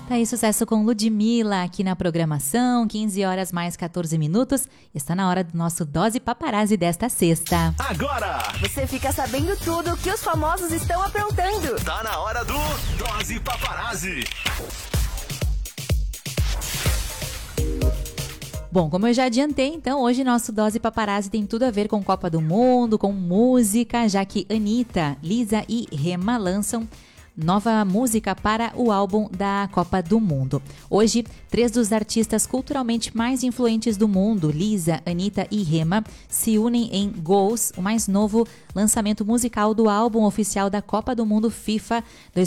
Tá aí sucesso com Ludmilla aqui na programação, 15 horas mais 14 minutos. Está na hora do nosso Dose Paparazzi desta sexta. Agora você fica sabendo tudo que os famosos estão aprontando. Tá na hora do Dose Paparazzi. Bom, como eu já adiantei, então hoje nosso Dose Paparazzi tem tudo a ver com Copa do Mundo, com música, já que Anitta, Lisa e Rema lançam nova música para o álbum da Copa do Mundo. Hoje, 3 dos artistas culturalmente mais influentes do mundo, Lisa, Anitta e Rema, se unem em Goals, o mais novo lançamento musical do álbum oficial da Copa do Mundo FIFA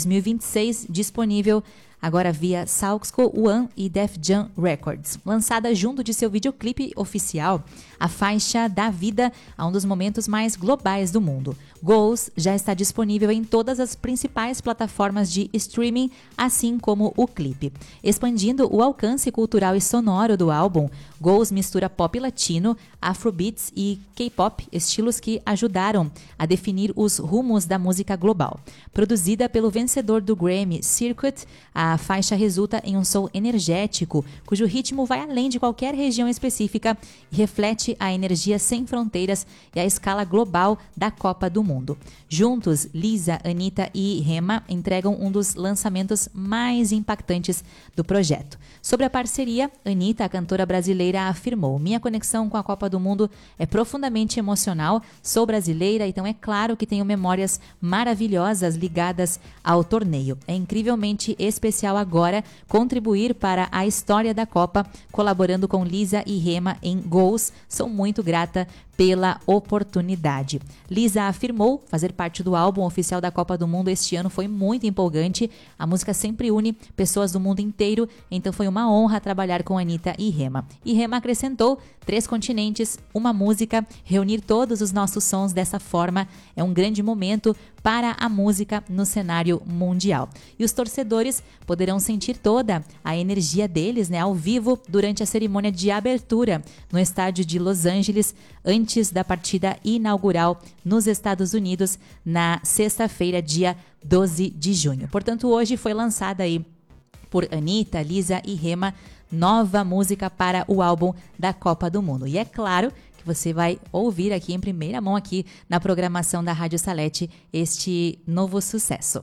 2026, disponível agora via Salxco One e Def Jam Records. Lançada junto de seu videoclipe oficial, a faixa dá vida a um dos momentos mais globais do mundo. Goals já está disponível em todas as principais plataformas de streaming, assim como o clipe. Expandindo o alcance cultural e sonoro do álbum, Goals mistura pop latino, afrobeats e K-pop, estilos que ajudaram a definir os rumos da música global. Produzida pelo vencedor do Grammy Circuit, a faixa resulta em um som energético, cujo ritmo vai além de qualquer região específica e reflete a energia sem fronteiras e a escala global da Copa do Mundo. Juntos, Lisa, Anitta e Rema entregam um dos lançamentos mais impactantes do projeto. Sobre a parceria, Anitta, a cantora brasileira, afirmou: "Minha conexão com a Copa do Mundo é profundamente emocional, sou brasileira, então é claro que tenho memórias maravilhosas ligadas ao torneio. É incrivelmente especial agora contribuir para a história da Copa, colaborando com Lisa e Rema em Goals. Sou muito grata pela oportunidade." Lisa afirmou: "Fazer parte do álbum oficial da Copa do Mundo este ano foi muito empolgante. A música sempre une pessoas do mundo inteiro, então foi uma honra trabalhar com Anitta e Rema." E Rema acrescentou: "3 continentes, uma música, reunir todos os nossos sons dessa forma é um grande momento para a música no cenário mundial." E os torcedores poderão sentir toda a energia deles, ao vivo durante a cerimônia de abertura no estádio de Los Angeles, antes da partida inaugural nos Estados Unidos na sexta-feira, dia 12 de junho. Portanto, hoje foi lançada aí por Anitta, Lisa e Rema nova música para o álbum da Copa do Mundo. E é claro que você vai ouvir aqui em primeira mão aqui na programação da Rádio Salete este novo sucesso.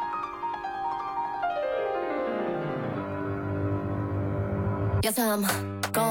Yes, I'm